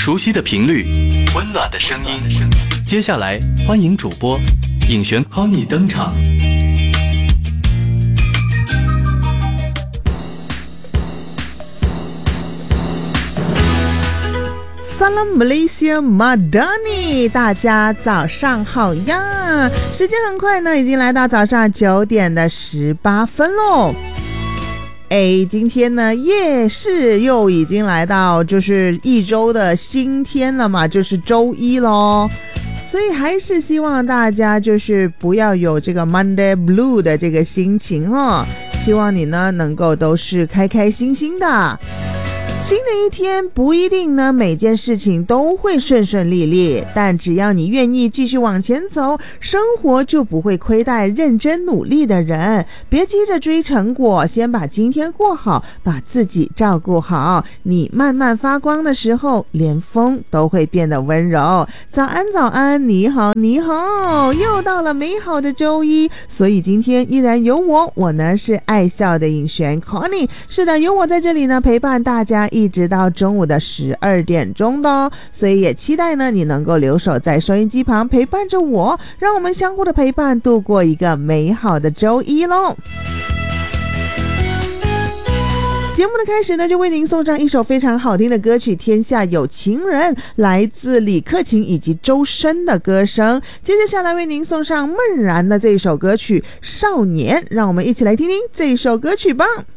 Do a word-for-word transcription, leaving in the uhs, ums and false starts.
熟悉的频率，温暖的声音。接下来欢迎主播尹璇 Connie 登场。 Salam Malaysia Madani， 大家早上好呀！时间很快呢，已经来到早上九点的十八分喽。哎，今天呢夜市又已经来到就是一周的新天了嘛，就是周一咯。所以还是希望大家就是不要有这个 Monday Blue 的这个心情哦，希望你呢能够都是开开心心的。新的一天不一定呢每件事情都会顺顺利利，但只要你愿意继续往前走，生活就不会亏待认真努力的人。别急着追成果，先把今天过好，把自己照顾好，你慢慢发光的时候，连风都会变得温柔。早安早安，你好你好，又到了美好的周一，所以今天依然有我，我呢是爱笑的尹璇 Connie， 是的，有我在这里呢陪伴大家一直到中午的十二点钟的哦，所以也期待呢你能够留守在收音机旁陪伴着我，让我们相互的陪伴度过一个美好的周一咯。节目的开始呢，就为您送上一首非常好听的歌曲《天下有情人》，来自李克勤以及周深的歌声。接着下来为您送上孟然的这一首歌曲《少年》，让我们一起来听听这首歌曲吧。